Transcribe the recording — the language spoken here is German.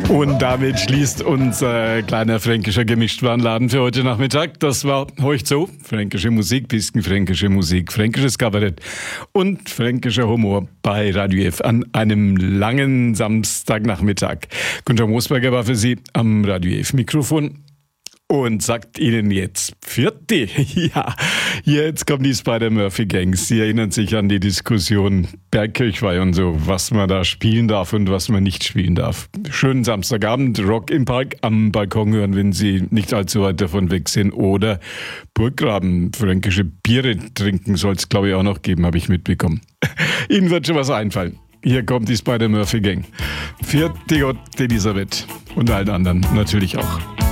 Und damit schließt unser kleiner fränkischer Gemischtwarenladen für heute Nachmittag. Das war Horcht so. Fränkische Musik, bisschen fränkische Musik, fränkisches Kabarett und fränkischer Humor bei Radio F an einem langen Samstagnachmittag. Günter Moosberger war für Sie am Radio F Mikrofon und sagt Ihnen jetzt Vierte. Ja, jetzt kommen die Spider-Murphy-Gangs. Sie erinnern sich an die Diskussion Bergkirchweih und so, was man da spielen darf und was man nicht spielen darf. Schönen Samstagabend, Rock im Park am Balkon hören, wenn Sie nicht allzu weit davon weg sind. Oder Burggraben, fränkische Biere trinken soll es, glaube ich, auch noch geben, habe ich mitbekommen. Ihnen wird schon was einfallen. Hier kommt die Spider-Murphy-Gang. Vierte Gott, Elisabeth und allen anderen natürlich auch.